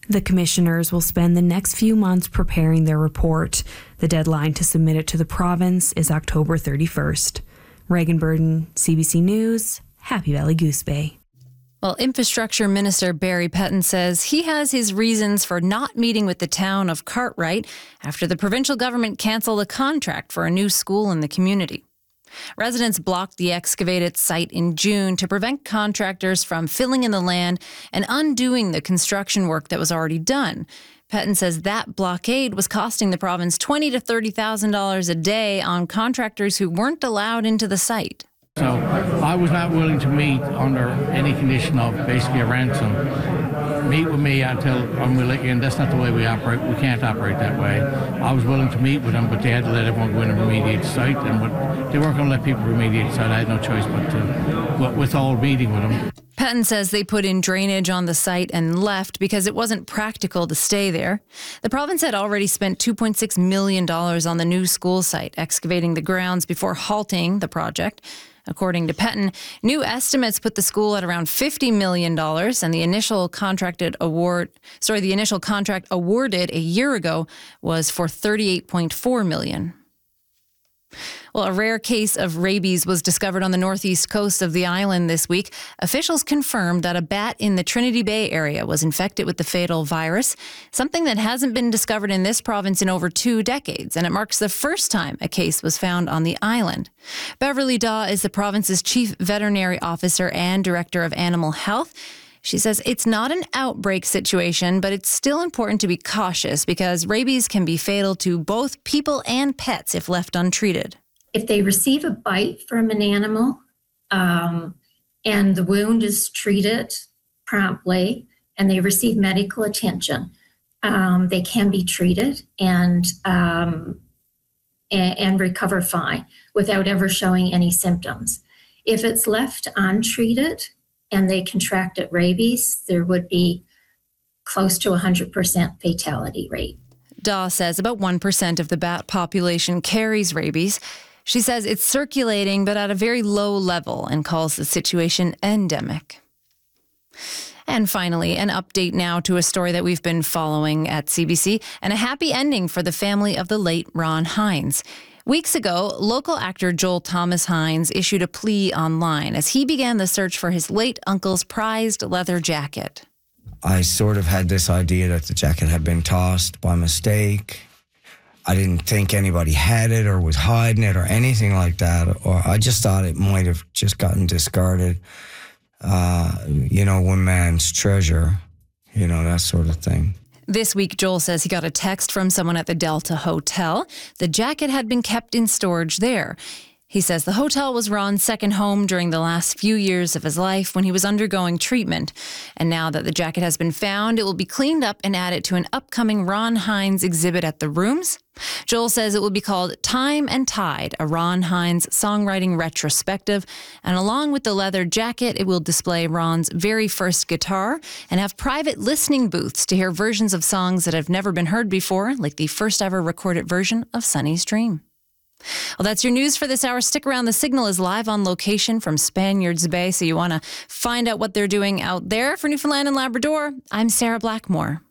The commissioners will spend the next few months preparing their report. The deadline to submit it to the province is October 31st. Reagan Burden, CBC News, Happy Valley Goose Bay. Well, Infrastructure Minister Barry Pettin says he has his reasons for not meeting with the town of Cartwright after the provincial government canceled a contract for a new school in the community. Residents blocked the excavated site in June to prevent contractors from filling in the land and undoing the construction work that was already done. Pettin says that blockade was costing the province $20,000 to $30,000 a day on contractors who weren't allowed into the site. So I was not willing to meet under any condition of basically a ransom. Meet with me until we let you in. That's not the way we operate. We can't operate that way. I was willing to meet with them, but they had to let everyone go in and remediate the site. And they weren't going to let people remediate the site. I had no choice but to withhold meeting with them. Pettin says they put in drainage on the site and left because it wasn't practical to stay there. The province had already spent $2.6 million on the new school site, excavating the grounds before halting the project. According to Pettin, new estimates put the school at around $50 million, and the initial contract awarded a year ago was for $38.4 million. Well, a rare case of rabies was discovered on the northeast coast of the island this week. Officials confirmed that a bat in the Trinity Bay area was infected with the fatal virus, something that hasn't been discovered in this province in over 2 decades, and it marks the first time a case was found on the island. Beverly Daw is the province's chief veterinary officer and director of animal health. She says it's not an outbreak situation, but it's still important to be cautious because rabies can be fatal to both people and pets if left untreated. If they receive a bite from an animal and the wound is treated promptly and they receive medical attention, they can be treated and recover fine without ever showing any symptoms. If it's left untreated and they contracted rabies, there would be close to 100% fatality rate. Daw says about 1% of the bat population carries rabies. She says it's circulating, but at a very low level, and calls the situation endemic. And finally, an update now to a story that we've been following at CBC, and a happy ending for the family of the late Ron Hynes. Weeks ago, local actor Joel Thomas Hynes issued a plea online as he began the search for his late uncle's prized leather jacket. I sort of had this idea that the jacket had been tossed by mistake. I didn't think anybody had it or was hiding it or anything like that. Or I just thought it might have just gotten discarded. One man's treasure, that sort of thing. This week, Joel says he got a text from someone at the Delta Hotel. The jacket had been kept in storage there. He says the hotel was Ron's second home during the last few years of his life when he was undergoing treatment. And now that the jacket has been found, it will be cleaned up and added to an upcoming Ron Hynes exhibit at the Rooms. Joel says it will be called Time and Tide, a Ron Hynes songwriting retrospective. And along with the leather jacket, it will display Ron's very first guitar and have private listening booths to hear versions of songs that have never been heard before, like the first ever recorded version of Sunny's Dream. Well, that's your news for this hour. Stick around. The Signal is live on location from Spaniards Bay, so you want to find out what they're doing out there. For Newfoundland and Labrador, I'm Sarah Blackmore.